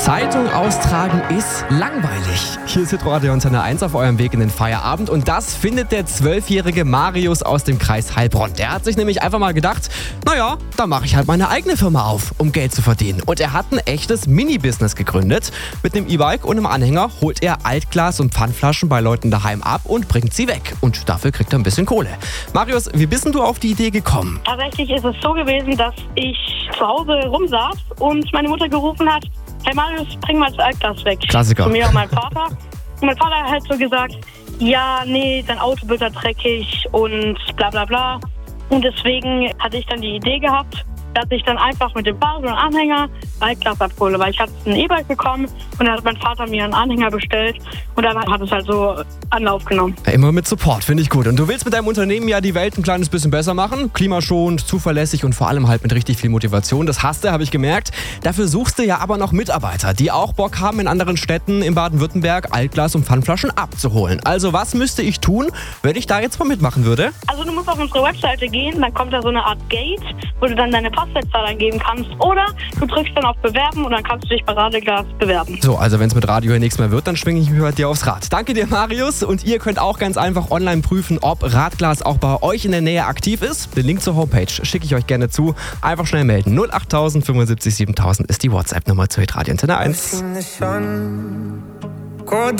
Zeitung austragen ist langweilig. Hier ist Hitradio Antenne 1 auf eurem Weg in den Feierabend und das findet der 12-jährige Marius aus dem Kreis Heilbronn. Der hat sich nämlich einfach mal gedacht, naja, da mache ich halt meine eigene Firma auf, um Geld zu verdienen. Und er hat ein echtes Mini-Business gegründet. Mit einem E-Bike und einem Anhänger holt er Altglas und Pfandflaschen bei Leuten daheim ab und bringt sie weg. Und dafür kriegt er ein bisschen Kohle. Marius, wie bist denn du auf die Idee gekommen? Tatsächlich ist es so gewesen, dass ich zu Hause rumsaß und meine Mutter gerufen hat, hey Marius, bring mal das Altglas weg. Klassiker. Zu mir und meinem Vater. Und mein Vater hat halt so gesagt, ja, nee, dein Auto wird da dreckig und bla bla bla. Und deswegen hatte ich dann die Idee gehabt, dass ich dann einfach mit dem Fahrrad und Anhänger Altglas abhole. Weil ich hatte ein E-Bike bekommen und dann hat mein Vater mir einen Anhänger bestellt und dann hat es halt so Anlauf genommen. Immer mit Support, finde ich gut. Und du willst mit deinem Unternehmen ja die Welt ein kleines bisschen besser machen. Klimaschonend, zuverlässig und vor allem halt mit richtig viel Motivation. Das hast du, habe ich gemerkt. Dafür suchst du ja aber noch Mitarbeiter, die auch Bock haben, in anderen Städten in Baden-Württemberg Altglas und Pfandflaschen abzuholen. Also was müsste ich tun, wenn ich da jetzt mal mitmachen würde? Also du musst auf unsere Webseite gehen, dann kommt da so eine Art Gate, wo du dann deine Postleitzahl eingeben kannst. Oder du drückst dann auf Bewerben und dann kannst du dich bei Radeglas bewerben. So, also wenn es mit Radio hier nichts mehr wird, dann schwinge ich mich bei dir aufs Rad. Danke dir, Marius. Und ihr könnt auch ganz einfach online prüfen, ob Radglas auch bei euch in der Nähe aktiv ist. Den Link zur Homepage schicke ich euch gerne zu. Einfach schnell melden. 08000 75 7000 ist die WhatsApp-Nummer zu Hitradio Antenne 1.